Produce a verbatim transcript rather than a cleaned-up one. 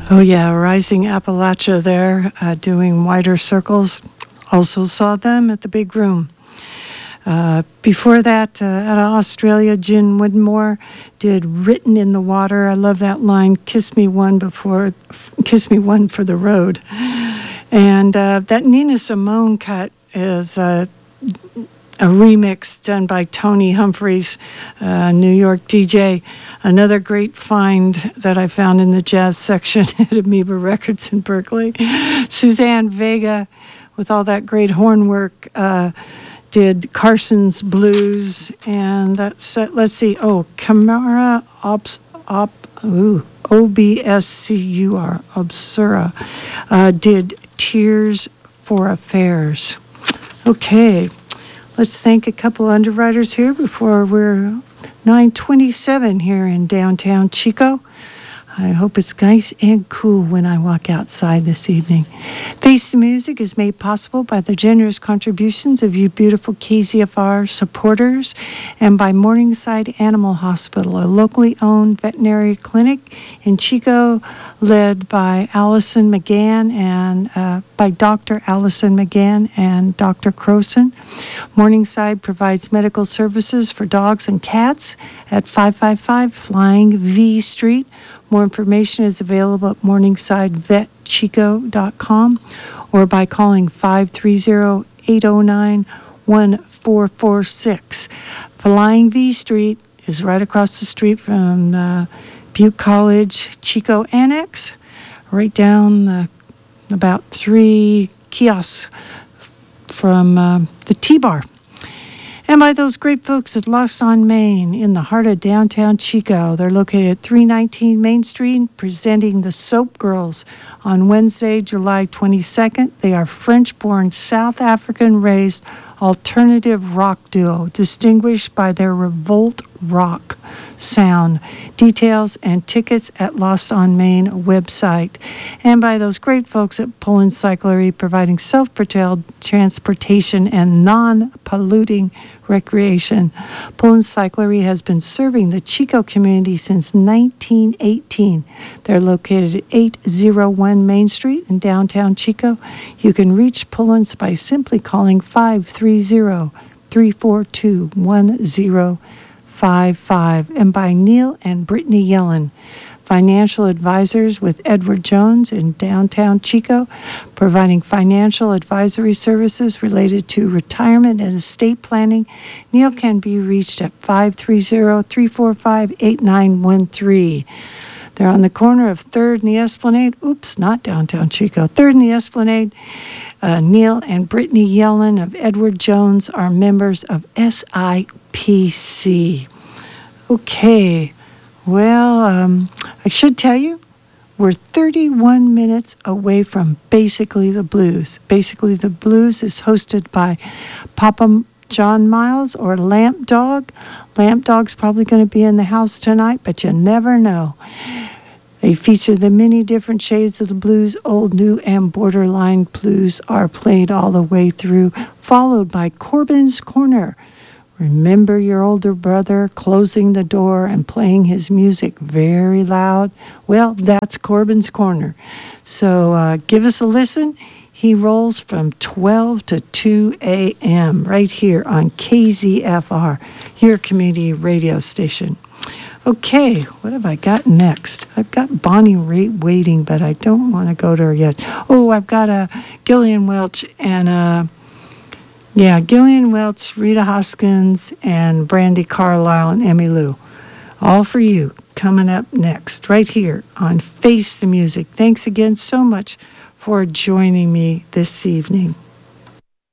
Oh, yeah, Rising Appalachia there, uh, doing wider circles. Also saw them at the Big Room. Uh, before that, uh, out of Australia, Jen Woodmore did Written in the Water. I love that line, kiss me one before, f- kiss me one for the road. And uh, that Nina Simone cut is uh, a remix done by Tony Humphreys, uh, New York D J. Another great find that I found in the jazz section at Amoeba Records in Berkeley. Suzanne Vega, with all that great horn work, uh, did Carson's Blues, and that's, uh, let's see, oh, Camara Ops, Op, ooh, O B S C U R, Obsura, uh, did Tears for Affairs. Okay, let's thank a couple underwriters here before we're nine twenty-seven here in downtown Chico. I hope it's nice and cool when I walk outside this evening. Face the Music is made possible by the generous contributions of you beautiful K Z F R supporters and by Morningside Animal Hospital, a locally owned veterinary clinic in Chico led by Allison McGann and uh, by Doctor Allison McGann and Doctor Croson. Morningside provides medical services for dogs and cats at five five five Flying V Street. More information is available at morningside vet chico dot com or by calling five three zero, eight zero nine, one four four six. Flying V Street is right across the street from uh, Butte College Chico Annex, right down uh, about three kiosks from uh, the T-Bar. And by those great folks at Lost on Main in the heart of downtown Chico. They're located at three nineteen Main Street, presenting the Soap Girls on Wednesday, July twenty-second. They are French-born, South African-raised alternative rock duo, distinguished by their revolt rock sound. Details and tickets at Lost on Main website. And by those great folks at Poland Cyclery, providing self-propelled transportation and non-polluting recreation. Poland Cyclery has been serving the Chico community since nineteen eighteen. They're located at eight oh one Main Street in downtown Chico. You can reach Poland's by simply calling five three zero, three four two, one zero five five. And by Neil and Brittany Yellen, financial advisors with Edward Jones in downtown Chico, providing financial advisory services related to retirement and estate planning. Neil can be reached at five three zero, three four five, eight nine one three. They're on the corner of third and the Esplanade. Oops, not downtown Chico. third and the Esplanade. Uh, Neil and Brittany Yellen of Edward Jones are members of S I P C. Okay. Well, um, I should tell you, we're thirty-one minutes away from Basically the Blues. Basically the Blues is hosted by Papa John Miles or Lamp Dog. Lamp Dog's probably going to be in the house tonight, but you never know. They feature the many different shades of the blues. Old, new, and borderline blues are played all the way through, followed by Corbin's Corner. Remember your older brother closing the door and playing his music very loud? Well, that's Corbin's Corner. So uh, give us a listen. He rolls from twelve to two a.m. right here on K Z F R, your community radio station. Okay, what have I got next? I've got Bonnie Raitt waiting, but I don't want to go to her yet. Oh, I've got a uh, Gillian Welch and uh, yeah, Gillian Welch, Rita Hoskins, and Brandi Carlile and Emmy Lou. All for you coming up next, right here on Face the Music. Thanks again so much for joining me this evening.